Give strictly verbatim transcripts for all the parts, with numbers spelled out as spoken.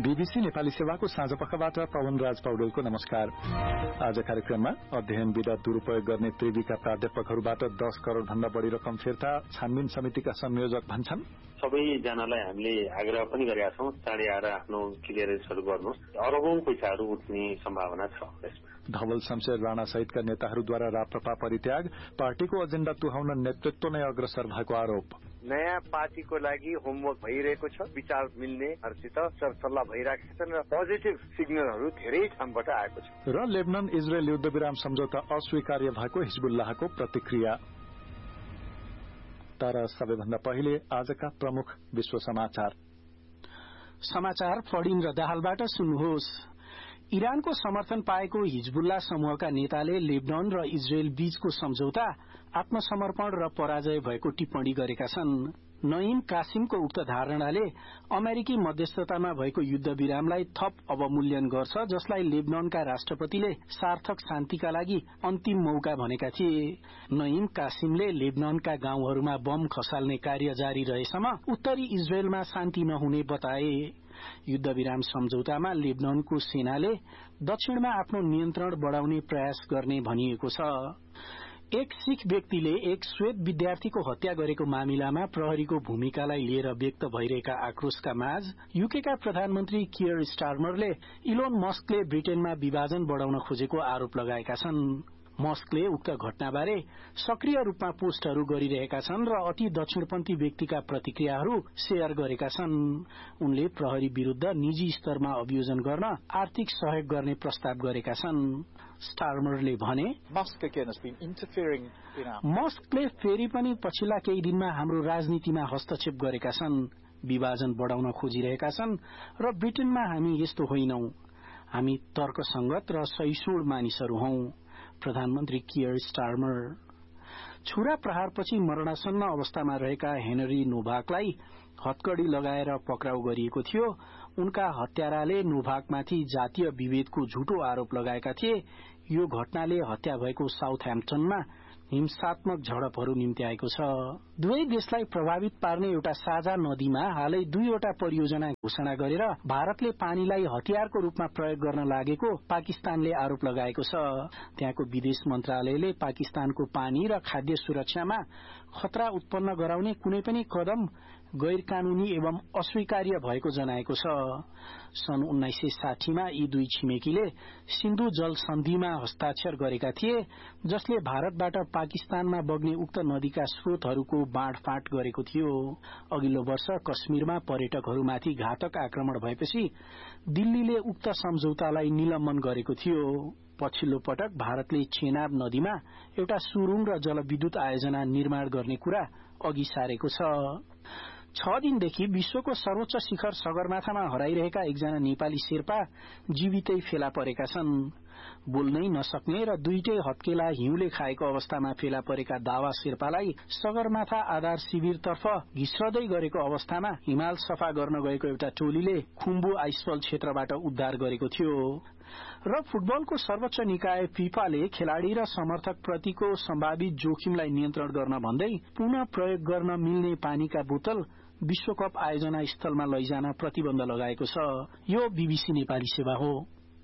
BBC Nepali सेवाको साँझपखबाट पवन राज पौडेलको नमस्कार। आज कार्यक्रममा अध्ययन विधा दुरूपयोग गर्ने त्रिवीका प्राध्यापकहरूबाट दस करोड़ भन्दा बढ़ी रकम फिर्ता, छानबिन समितिका संयोजक भन्छन्। सबैजनालाई हामीले आग्रह पनि गरेका छौं, चाँडै आएर आफ्नो क्लियरेन्सहरू गर्नुहोस्। अरबौं पैसाहरू उठ्ने सम्भावना छ यसमा। धवल शमशेर राणा सहितका नेताहरूद्वारा राप्रपा परित्याग, पार्टीको एजेण्डा तुहाउन नेतृत्व नै अग्रसर भएको आरोप। नयाँ पार्टीको लागि होमवर्क भइरहेको छ, विचार मिल्नेहरूसित सरसल्लाह भइरहेका छन् र पोजिटिभ सिग्नलहरू धेरै ठाउँबाट आएको छ। र लेबनान इजरायल युद्धविराम सम्झौता अस्वीकार्य भएको हिजबुल्लाहको प्रतिक्रिया। तर सबैभन्दा पहिले आजका प्रमुख विश्व समाचार समाचार फडिन र दाहालबाट सुन्नुहोस्। इरानको समर्थन पाएको हिजबुल्ला समूहका नेताले लेबनान र इजरायल बीचको सम्झौता आत्मसमर्पण र पराजय भएको टिप्पणी गरेका छन्। नईम कासिमको उक्त धारणाले अमेरिकी मध्यस्थतामा भएको युद्ध विरामलाई थप अवमूल्यन गर्छ, जसलाई लेबनानका राष्ट्रपतिले सार्थक शान्तिका लागि अन्तिम मौका भनेका थिए। नईम कासिमले लेबनानका गाउँहरूमा बम खसाल्ने कार्य जारी रहेसम्म उत्तरी इजरायलमा शान्ति नहुने बताए। युद्ध विराम सम्झौतामा लेबनानको सेनाले दक्षिणमा आफ्नो नियन्त्रण बढ़ाउने प्रयास गर्ने भनिएको छ। एक सिख व्यक्तिले एक श्वेत विद्यार्थीको हत्या गरेको मामिलामा प्रहरीको भूमिकालाई लिएर व्यक्त भइरहेका आक्रोशका माझ यूकेका प्रधानमन्त्री कियर स्टारमरले इलोन मस्कले ब्रिटेनमा विभाजन बढ़ाउन खोजेको आरोप लगाएका छन्। मस्कले उक्त घटनाबारे सक्रिय रूपमा पोस्टहरू गरिरहेका छन् र अति दक्षिणपन्थी व्यक्तिका प्रतिक्रियाहरू शेयर गरेका छन्। उनले प्रहरी विरूद्ध निजी स्तरमा अभियोजन गर्न आर्थिक सहयोग गर्ने प्रस्ताव गरेका छन्। स्टारमरले भने मस्कले फेरि पनि पछिल्ला केही दिनमा हाम्रो राजनीतिमा हस्तक्षेप गरेका छन्, विभाजन बढ़ाउन खोजिरहेका छन् र ब्रिटेनमा हामी यस्तो होइनौं। हामी तर्कसंगत र सहिष्णु मानिसहरू हौं। प्रधानमन्त्री कियर स्टारमर। छुरा प्रहारपछि मरणासन्न अवस्थामा रहेका हेनरी नोभाकलाई हत्कड़ी लगाएर पक्राउ गरिएको थियो। उनका हत्याराले नोभाकमाथि जातीय विभेदको झुटो आरोप लगाएका थिए। यो घटनाले हत्या भएको साउथह्याम्पटनमा हिंसात्मक झडपहरू निम्त्याएको छ। दुवै देशलाई प्रभावित पार्ने एउटा साझा नदीमा हालै दुईवटा परियोजना घोषणा गरेर भारतले पानीलाई हतियारको रूपमा प्रयोग गर्न लागेको पाकिस्तानले आरोप लगाएको छ। त्यहाँको विदेश मन्त्रालयले पाकिस्तानको पानी र खाद्य सुरक्षामा खतरा उत्पन्न गराउने कुनै पनि कदम गैर कानूनी एवं अस्वीकार्य भएको जनाएको छ। सन् उन्नाइस सय साठीमा यी दुई छिमेकीले सिन्धु जल सन्धिमा हस्ताक्षर गरेका थिए, जसले भारतबाट पाकिस्तानमा बग्ने उक्त नदीका स्रोतहरूको बाँडफाँट गरेको थियो। अघिल्लो वर्ष कश्मीरमा पर्यटकहरूमाथि घातक आक्रमण भएपछि दिल्लीले उक्त सम्झौतालाई निलम्बन गरेको थियो। पछिल्लो पटक भारतले चेनाब नदीमा एउटा सुरुङ र जलविद्युत आयोजना निर्माण गर्ने कुरा अघि सारेको छ। छ दिनदेखि विश्वको सर्वोच्च शिखर सगरमाथामा हराइरहेका एकजना नेपाली शेर्पा जीवितै फेला परेका छन्। बोल्नै नसक्ने र दुईटै हत्केला हिउँले खाएको अवस्थामा फेला परेका दावा शेर्पालाई सगरमाथा आधार शिविरतर्फ घिस्रदै गरेको अवस्थामा हिमाल सफा गर्न गएको एउटा टोलीले खुम्बु आइसफल क्षेत्रबाट उद्धार गरेको थियो। र फुटबलको सर्वोच्च निकाय फिफाले खेलाड़ी र समर्थक प्रतिको सम्भावित जोखिमलाई नियन्त्रण गर्न भन्दै पुनः प्रयोग गर्न मिल्ने पानीका बोतल विश्वकप आयोजना स्थलमा लैजान प्रतिबन्ध लगाएको छ। यो बीबीसी नेपाली सेवा हो।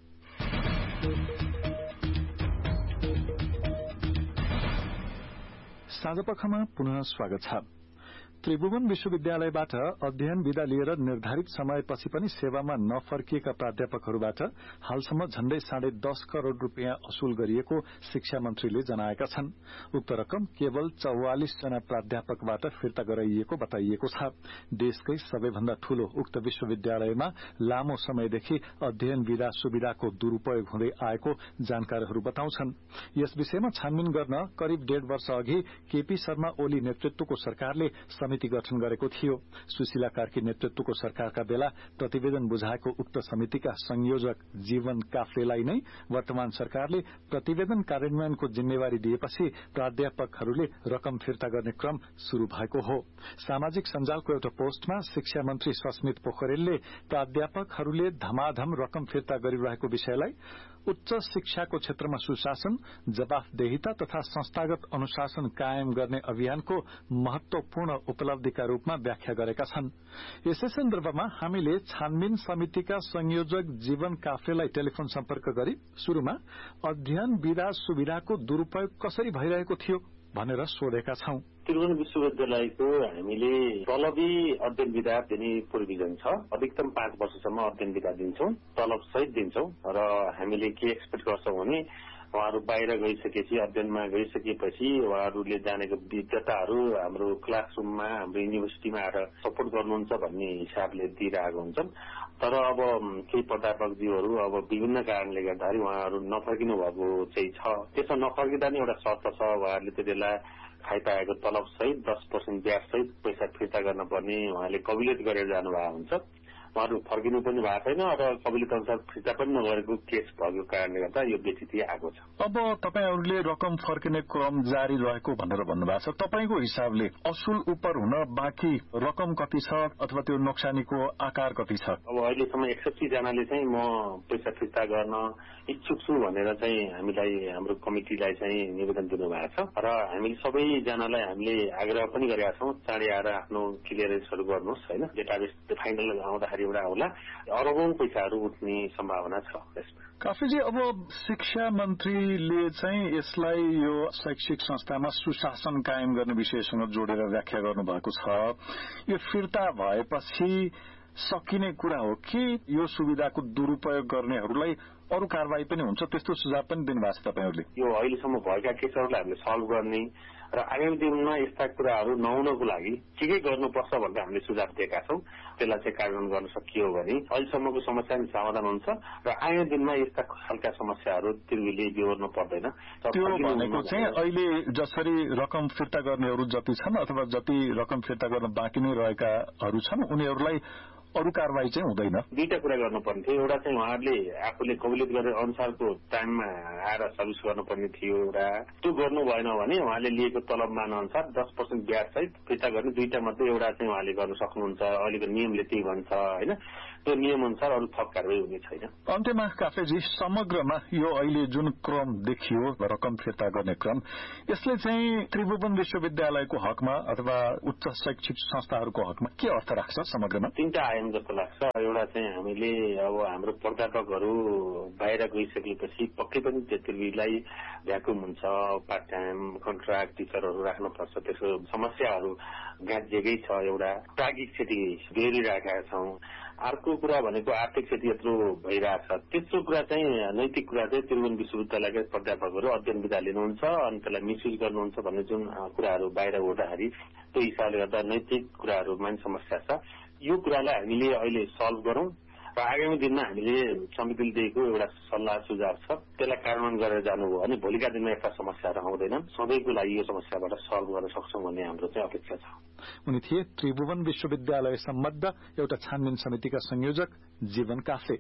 साँझपखमा पुनः स्वागत छ। त्रिभुवन विश्वविद्यालयबाट अध्ययन विधा लिएर निर्धारित समयपछि पनि सेवामा नफर्किएका प्राध्यापकहरूबाट हालसम्म झण्डै साढे दस करोड़ रूपियाँ असुल गरिएको शिक्षा मन्त्रीले जनाएका छन्। उक्त रकम केवल चौवालिस जना प्राध्यापकबाट फिर्ता गराइएको बताइएको छ। देशकै सबैभन्दा ठूलो उक्त विश्वविद्यालयमा लामो समयदेखि अध्ययन विधा सुविधाको दुरूपयोग हुँदै आएको जानकारहरू बताउँछन्। यस विषयमा छानबिन गर्न करिब डेढ़ वर्ष अघि केपी शर्मा ओली नेतृत्वको सरकारले समिति गठन गरेको थियो। सुशीला कार्की नेतृत्वको सरकारका बेला प्रतिवेदन बुझाएको उक्त समितिका संयोजक जीवन काफ्लेलाई नै वर्तमान सरकारले प्रतिवेदन कार्यान्वयनको जिम्मेवारी दिएपछि प्राध्यापकहरूले रकम फिर्ता गर्ने क्रम शुरू भएको हो। सामाजिक सञ्जालको एउटा पोस्टमा शिक्षा मन्त्री सस्मित पोखरेलले प्राध्यापकहरूले धमाधम रकम फिर्ता गरिरहेको विषयलाई उच्च शिक्षाको क्षेत्रमा सुशासन, जवाफदेहिता तथा संस्थागत अनुशासन कायम गर्ने अभियानको महत्वपूर्ण उपलब्धिका रूपमा व्याख्या गरेका छन्। यसै सन्दर्भमा हामीले छानबिन समितिका संयोजक जीवन काफ्लेलाई टेलिफोन सम्पर्क गरी शुरूमा अध्ययन विधा सुविधाको दुरूपयोग कसरी भइरहेको थियो भनेर सोधेका छौं। त्रिभुवन विश्वविद्यालयको हामीले तलबी अध्ययन विधा दिने प्रोभिजन छ। अधिकतम पाँच वर्षसम्म अध्ययन विधा दिन्छौं, तलब सहित दिन्छौं र हामीले के एक्सपेक्ट गर्छौं भने उहाँहरू बाहिर गइसकेपछि अध्ययनमा गइसकेपछि उहाँहरूले जानेको विज्ञताहरू हाम्रो क्लासरूममा हाम्रो युनिभर्सिटीमा आएर सपोर्ट गर्नुहुन्छ भन्ने हिसाबले दिइरहेको हुन्छन्। तर अब केही प्राध्यापकज्यूहरू अब विभिन्न कारणले गर्दाखेरि उहाँहरू नफर्किनु भएको चाहिँ छ। त्यसमा नफर्किँदा नि एउटा शर्त छ, उहाँहरूले त्यति बेला खाइपाएको तलब सहित दस पर्सेन्ट ब्याज सहित पैसा फिर्ता गर्न पर्ने उहाँले कबुलियत गरेर जानुभएको हुन्छ। उहाँहरू फर्किनु पनि भएको छैन र कबुलियत अनुसार फिर्ता पनि नगरेको केस भएको कारणले गर्दा यो व्यतिथि आएको छ। अब तपाईहरूले रकम फर्किने क्रम जारी रहेको भनेर भन्नुभएको छ। तपाईँको हिसाबले असुल उपर हुन बाँकी रकम कति छ अथवा त्यो नोक्सानीको आकार कति छ? अब अहिलेसम्म एकसठी जनाले चाहिँ म पैसा फिर्ता गर्न इच्छुक छु भनेर चाहिँ हामीलाई हाम्रो कमिटीलाई चाहिँ निवेदन दिनुभएको छ र हामीले सबैजनालाई हामीले आग्रह पनि गरेका छौँ चाँडै आएर आफ्नो क्लियरेन्सहरू गर्नुहोस् होइन। डेटाबेस फाइनल आउँदाखेरि एउटा होला अरबौं पैसाहरू उठ्ने सम्भावना छ यसमा। काफीजी, अब शिक्षा मन्त्रीले चाहिँ यसलाई यो शैक्षिक संस्थामा सुशासन कायम गर्ने विषयसँग जोडेर व्याख्या गर्नुभएको छ। यो फिर्ता भएपछि सकिने कुरा हो कि यो सुविधाको दुरूपयोग गर्नेहरूलाई अरू कारवाही पनि हुन्छ, त्यस्तो सुझाव पनि दिनुभएको छ तपाईँहरूले? यो अहिलेसम्म भएका केसहरूलाई हामीले सल्भ गर्ने र आगामी दिनमा यस्ता कुराहरू नहुनको लागि के के गर्नुपर्छ भनेर हामीले सुझाव दिएका छौं। त्यसलाई चाहिँ कार्यान्वयन गर्न सकियो भने अहिलेसम्मको समस्या पनि समाधान हुन्छ र आगामी दिनमा यस्ता खालका समस्याहरू त्रिभुवनले बिहोर्नु पर्दैन। त्यो भनेको चाहिँ अहिले जसरी रकम फिर्ता गर्नेहरू जति छन् अथवा जति रकम फिर्ता गर्न बाँकी नै रहेकाहरू छन् उनीहरूलाई अरू कारवाही चाहिँ हुँदैन। दुईटा कुरा गर्नुपर्ने थियो। एउटा चाहिँ उहाँहरूले आफूले कबुलियत गरे अनुसारको टाइममा आएर सर्भिस गर्नुपर्ने थियो एउटा। त्यो गर्नु भएन भने उहाँले लिएको तलबमान अनुसार दस पर्सेन्ट ब्याज सहित फिर्ता गर्ने दुईटा मध्ये एउटा चाहिँ उहाँले गर्न सक्नुहुन्छ। अहिलेको नियमले त्यही भन्छ होइन। त्यो नियम अनुसार अरू थप कारवाही हुने छैन। अन्त्यमा काफेजी, समग्रमा यो अहिले जुन क्रम देखियो रकम फिर्ता गर्ने क्रम, यसले चाहिँ त्रिभुवन विश्वविद्यालयको हकमा अथवा उच्च शैक्षिक संस्थाहरूको हकमा के अर्थ राख्छ समग्रमा? तीनटा आयाम जस्तो लाग्छ। एउटा चाहिँ हामीले अब हाम्रो प्राध्यापकहरू बाहिर गइसकेपछि पक्कै पनि त्रिभुवनलाई भ्याकुम हुन्छ, पार्ट टाइम कन्ट्राक्ट टिचरहरू राख्नुपर्छ, त्यसको समस्याहरू गाँजिएकै छ। एउटा प्राज्ञिक क्षति बेहोरिरहेका छौं। अर्को कुरा भनेको आर्थिक क्षति यत्रो भइरहेछ। तेस्रो कुरा चाहिँ नैतिक कुरा चाहिँ त्रिभुवन विश्वविद्यालयका प्राध्यापकहरू अध्ययन विधा लिनुहुन्छ अनि त्यसलाई मिसयुज गर्नुहुन्छ भन्ने जुन कुराहरू बाहिर उठ्दाखेरि त्यो हिसाबले गर्दा नैतिक कुराहरूमा पनि समस्या छ। यो कुरालाई हामीले अहिले सल्भ गरौं र आगामी दिनमा हामीले समितिले दिएको एउटा सल्लाह सुझाव छ त्यसलाई कार्यान्वयन गरेर जानुभयो भने भोलिका दिनमा यस्ता समस्याहरू आउँदैनन्। सधैँको लागि यो समस्याबाट सल्भ गर्न सक्छौं भन्ने हाम्रो चाहिँ अपेक्षा छ। उनी थिए त्रिभुवन विश्वविद्यालय सम्बद्ध एउटा छानबिन समितिका संयोजक जीवन काफ्ले।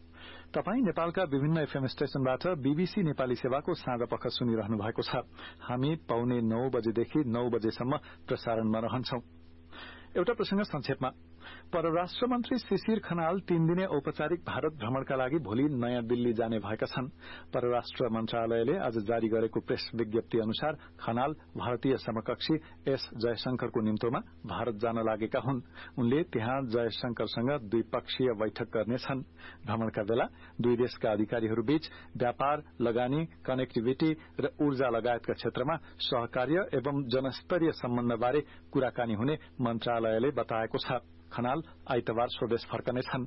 तपाई नेपालका विभिन्न एफएम स्टेशनबाट बीबीसी नेपाली सेवाको साँझ पख सुनिरहनु भएको छ। हामी पौने नौ बजेदेखि नौ बजेसम्म प्रसारणमा रहन्छौं। एउटा प्रसंग संक्षेपमा। परराष्ट्र मन्त्री शिशिर खनाल तीन दिने औपचारिक भारत भ्रमणका लागि भोलि नयाँ दिल्ली जाने भएका छन्। परराष्ट्र मन्त्रालयले आज जारी गरेको प्रेस विज्ञप्ति अनुसार खनाल भारतीय समकक्षी एस जयशंकरको निम्तोमा भारत जान लागेका हुन्। उनले त्यहाँ जयशंकरसँग द्विपक्षीय बैठक गर्नेछन्। भ्रमणका बेला दुई देशका अधिकारीहरूबीच व्यापार, लगानी, कनेक्टिभिटी र ऊर्जा लगायतका क्षेत्रमा सहकार्य एवं जनस्तरीय सम्बन्धबारे कुराकानी हुने मन्त्रालयले बताएको छ। खनाल आइतबार स्वदेश फर्कनेछन्।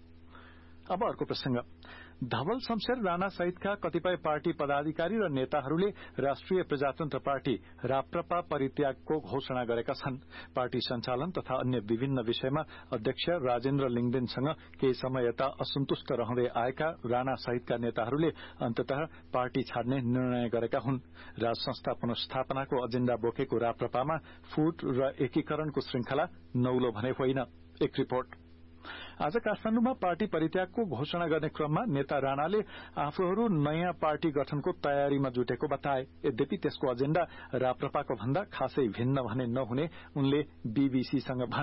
अब अर्को प्रसंग। धवल शमशेर राणा सहितका कतिपय पार्टी पदाधिकारी र नेताहरूले राष्ट्रिय प्रजातन्त्र पार्टी राप्रपा परित्यागको घोषणा गरेका छन्। पार्टी सञ्चालन तथा अन्य विभिन्न विषयमा अध्यक्ष राजेन्द्र लिङदेनसँग केही समय यता असन्तुष्ट रहँदै आएका राणा सहितका नेताहरूले अन्ततः पार्टी छाड्ने निर्णय गरेका हुन्। राज संस्था पुनर्स्थापनाको एजेण्डा बोकेको राप्रपामा फुट र एकीकरणको श्रृंखला नौलो भने होइन। एक रिपोर्ट। आज काठमाडौँमा पार्टी परित्यागको घोषणा गर्ने क्रममा नेता राणाले आफूहरू नयाँ पार्टी गठनको तयारीमा जुटेको बताए। यद्यपि त्यसको एजेण्डा राप्रपाको भन्दा खासै भिन्न भने नहुने उनले बीबीसीसँग भने।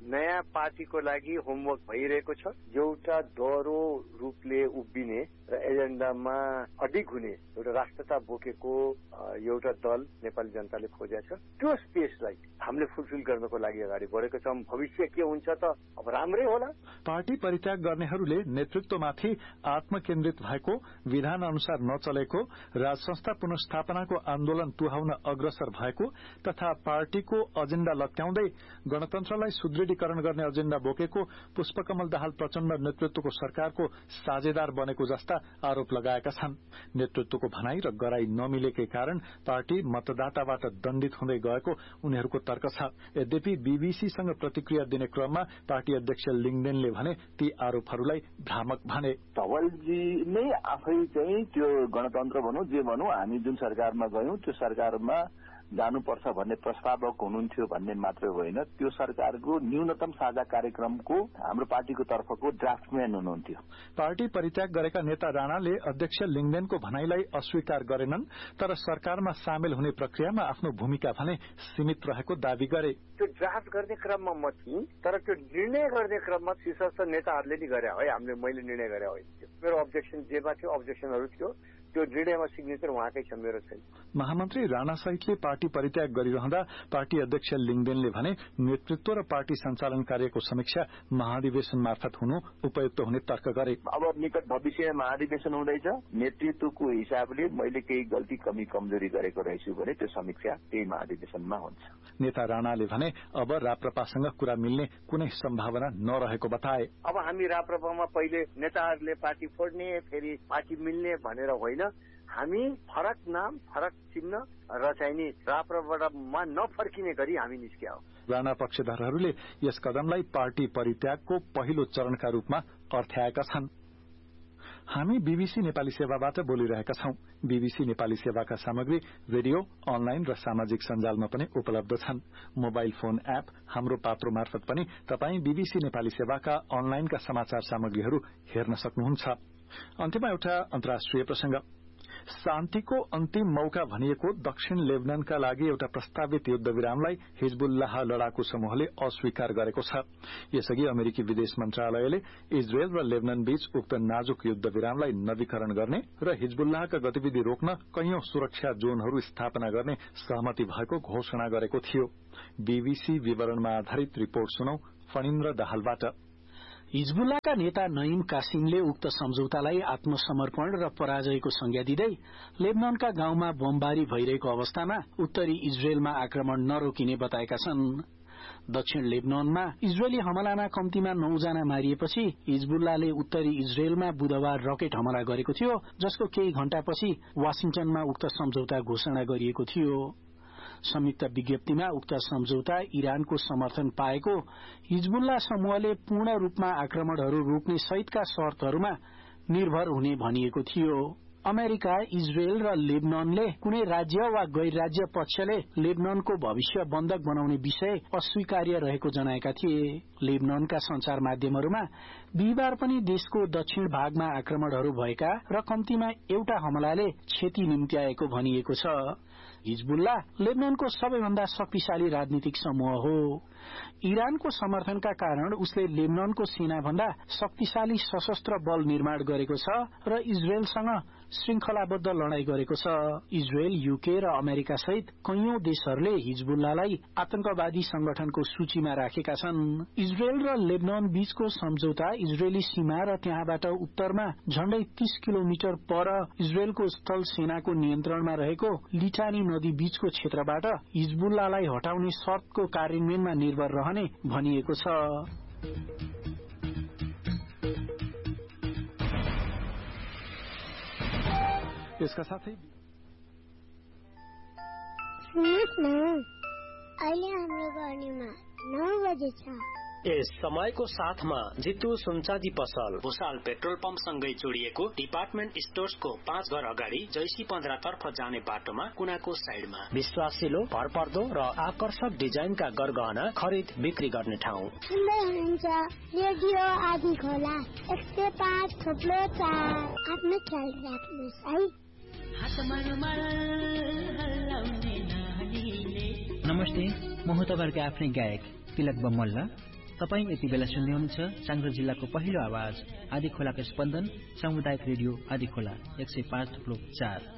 नयाँ पार्टीको लागि होमवर्क भइरहेको छ। एउटा दोहोरो रूपले उभिने र एजेन्डामा अडिग हुने एउटा राष्ट्रता बोकेको एउटा दल नेपाली जनताले खोजेको छ। त्यो स्पेसलाई हामीले फुलफिल गर्नको लागि अगाडि बढेको छौँ। भविष्य के हुन्छ त अब राम्रै होला। पार्टी परित्याग गर्नेहरूले नेतृत्वमाथि आत्मकेन्द्रित भएको, विधान अनुसार नचलेको, राज संस्था पुनर्स्थापनाको आन्दोलन तुहाउन अग्रसर भएको तथा पार्टीको एजेण्डा लट्याउँदै गणतन्त्रलाई सुदृढीकरण गर्ने एजेण्डा बोकेको पुष्पकमल दाहाल प्रचण्ड नेतृत्वको सरकारको साझेदार बनेको जस्ता आरोप लगाएका छन्। नेतृत्वको भनाई र गराई नमिलेकै कारण पार्टी मतदाताबाट दण्डित हुँदै गएको उनीहरूको तर्क छ। यद्यपि बीबीसीसँग प्रतिक्रिया दिने क्रममा पार्टी अध्यक्ष लिङदेनले भने ती आरोपहरूलाई भ्रामक भने। धवलजी नै आफै चाहिँ त्यो गणतन्त्र भनौँ जे भनौँ हामी जुन सरकारमा गयौं त्यो सरकारमा जानुपर्छ भन्ने प्रस्तावक हुनुहुन्थ्यो भन्ने मात्रै होइन, त्यो सरकारको न्यूनतम साझा कार्यक्रमको हाम्रो पार्टीको तर्फको ड्राफ्टम्यान हुनुहुन्थ्यो। पार्टी परित्याग गरेका नेता राणाले अध्यक्ष लिङदेनको भनाईलाई अस्वीकार गरेनन्, तर सरकारमा सामेल हुने प्रक्रियामा आफ्नो भूमिका भने सीमित रहेको दावी गरे। त्यो ड्राफ्ट गर्ने क्रममा म थिएँ, तर त्यो निर्णय गर्ने क्रममा शीर्षस्थ नेताहरूले नि गरे है, हामीले मैले निर्णय गरे होइन। मेरो अब्जेक्सन जेमा थियो, अब्जेक्सनहरू थियो, त्यो निर्णयमा सिग्नेचर उहाँकै छ, मेरो छैन। महामन्त्री राणा सहितले पार्टी परित्याग गरिरहँदा पार्टी अध्यक्ष लिङदेनले भने नेतृत्व र पार्टी सञ्चालन कार्यको समीक्षा महाधिवेशन मार्फत हुनु उपयुक्त हुने तर्क गरे। अब निकट भविष्यमा महाधिवेशन हुँदैछ, नेतृत्वको हिसाबले मैले केही गल्ती कमी कमजोरी गरेको रहेछु भने त्यो समीक्षा त्यही महाधिवेशनमा हुन्छ। नेता राणाले भने अब राप्रपासँग कुरा मिल्ने कुनै सम्भावना नरहेको बताए। अब हामी राप्रपामा पहिले नेताहरूले पार्टी फोड्ने फेरि पार्टी मिल्ने भनेर होइन, हामी फरक नाम फरक चिन्ह र चाहिँ नि राप्रपामा नफर्किने गरी हामी निस्किया हो। राणा पक्षधरहरूले यस कदमलाई पार्टी परित्यागको पहिलो चरणका रूपमा अर्थ्याएका छन्। हामी बीबीसी नेपाली सेवाबाट बोलिरहेका छौं। बीबीसी नेपाली सेवाका सामग्री रेडियो, अनलाइन र सामाजिक सञ्जालमा पनि उपलब्ध छन्। मोबाइल फोन एप हाम्रो पात्रो मार्फत पनि तपाई बीबीसी नेपाली सेवाका अनलाइनका समाचार सामग्रीहरू हेर्न सक्नुहुन्छ। अन्त्यमा एउटा अन्तर्राष्ट्रिय प्रसंग। शान्तिको अन्तिम मौका भनिएको दक्षिण लेबननका लागि एउटा प्रस्तावित युद्धविरामलाई हिजबुल्लाह लडाकु समूहले अस्वीकार गरेको छ। यसअघि अमेरिकी विदेश मन्त्रालयले इजरायल र लेबनन बीच उक्त नाजुक युद्धविरामलाई नवीकरण गर्ने र हिजबुल्लाहका गतिविधि रोक्न कैयौं सुरक्षा जोनहरू स्थापना गर्ने सहमति भएको घोषणा गरेको थियो। बीबीसी विवरणमा आधारित रिपोर्ट सुनौ फणिन्द्र दाहालबाट। हिजबुल्लाका नेता नईम कासिमले उक्त सम्झौतालाई आत्मसमर्पण र पराजयको संज्ञा दिँदै लेबननका गाउँमा बमबारी भइरहेको अवस्थामा उत्तरी इजरायलमा आक्रमण नरोकिने बताएका छन्। दक्षिण लेबननमा इजरायली हमलामा कम्तीमा नौजना मारिएपछि हिजबुल्लाले उत्तरी इजरायलमा बुधबार रकेट हमला गरेको थियो, जसको केही घण्टापछि वाशिंटनमा उक्त सम्झौता घोषणा गरिएको थियो। संयुक्त विज्ञप्तिमा उक्त सम्झौता इरानको समर्थन पाएको हिजबुल्ला समूहले पूर्ण रूपमा आक्रमणहरू रोक्ने सहितका शर्तहरूमा निर्भर हुने भनिएको थियो। अमेरिका, इजरायल र लेबननले कुनै राज्य वा गैर राज्य पक्षले लेबननको भविष्य बन्धक बनाउने विषय अस्वीकार्य रहेको जनाएका थिए। लेबननका संचार माध्यमहरूमा बिहिबार पनि देशको दक्षिण भागमा आक्रमणहरू भएका र कम्तीमा एउटा हमलाले क्षति निम्त्याएको भनिएको छ। हिजबुल्ला लेबननको सबैभन्दा शक्तिशाली राजनीतिक समूह हो। इरानको समर्थनका कारण उसले लेबननको सेनाभन्दा शक्तिशाली सशस्त्र बल निर्माण गरेको छ र इजरायलसँग श्रृंखलाबद्ध लडाई गरेको छ। इजरायल, यूके र अमेरिका सहित कैयौं देशहरूले हिजबुल्लालाई आतंकवादी संगठनको सूचीमा राखेका छन्। इजरायल र लेबनन बीचको सम्झौता इजरायली सीमा र त्यहाँबाट उत्तरमा झण्डै तीस किलोमिटर पर इजरायलको स्थल सेनाको नियन्त्रणमा रहेको लिटानी नदी बीचको क्षेत्रबाट हिजबुल्लालाई हटाउने शर्तको कार्यान्वयनमा निर्भर रहने भनिएको छ। यसका साथै अहिले हाम्रो गर्नेमा नौ बजे छ। यस समयको साथमा जितु सुनचादी पसल, भुसाल पेट्रोल पम्प सँगै जोडिएको डिपार्टमेन्ट स्टोर्सको पाँच घर अगाडि जैसी पन्ध्र तर्फ जाने बाटोमा कुनाको साइडमा विश्वासिलो, भरपर्दो र आकर्षक डिजाइनका गरगहना खरिद बिक्री गर्ने ठाउँ। सुन्दै हुनुहुन्छ रेडियो आदि खोला एक सय पाँच थोप्लो चार। आफ्नो ख्याल राख्नुहोस् है। नमस्ते, म हो तपाईँहरूको आफ्नै गायक तिलक बमल्ला। तपाईँ यति बेला सुन्दै हुनुहुन्छ चाङ्ग्रो जिल्लाको पहिलो आवाज आदि खोलाको स्पन्दन सामुदायिक रेडियो आदि खोला एक सय पाँच थुप्रो चार।